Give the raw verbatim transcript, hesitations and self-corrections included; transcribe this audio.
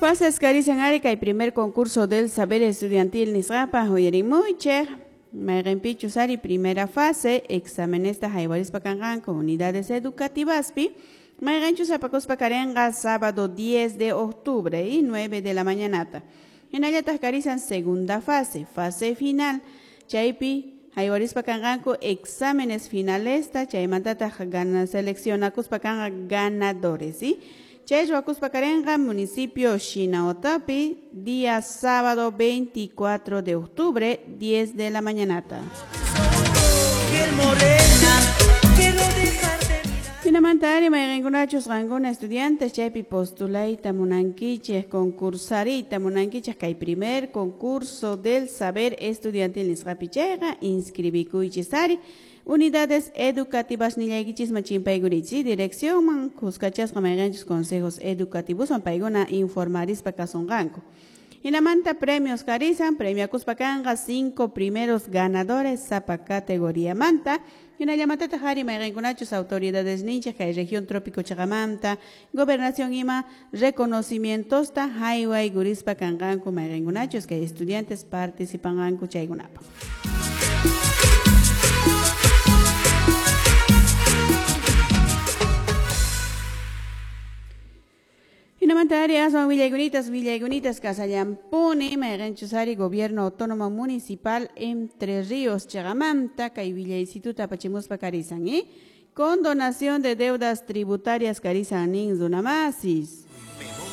fases carisan arica y primer concurso del saber estudiantil nisrapa huyerimuche. Mayrenpichu sari primera fase, exámenes de Jaibaris Pacangan con unidades educativas pi. Mayrenchu Zapacos Pacarenga sábado diez de octubre y nueve de la mañanata. En Ayatas carisan segunda fase, fase final. Chaipi Jaibaris Pacangan con exámenes finales, Chaimantata gana selección a Cuspacanga ganadores, ¿sí? Chayhuacuspacarenga, municipio Xinaotapi, día sábado veinticuatro de octubre, diez de la mañanata. Finamantari, mayrengunachos rangona estudiantes, chepi postulay, tamunanquiches, concursari, tamunanquiches, que hay primer concurso del saber estudiantil nisrapichega, inscribicuichisari, unidades educativas niñaguichis machimpaigurichi, dirección man, cuscachas comeganchos consejos educativos, mampaigona informaris pacasonganco. Y la manta premios carizan, premio Cuspacanga, cinco primeros ganadores, zapa categoría manta. Y una llamada tajari, mayrengunachos, autoridades ninjas, que hay región trópico Chagamanta, gobernación Ima, reconocimientos, ta highway gurispa canganco, mayrengunachos, que hay estudiantes participan en Cuchaigunapa. Finamantarias son Villaygunitas, Villaygunitas, Casallampuni, Mayrenchusari, Gobierno Autónomo Municipal Entre Ríos, Chagamanta, Cay Villa Instituto Apachimuspa Carizan, ¿eh? Con donación de deudas tributarias Carizan Nin Dunamasis.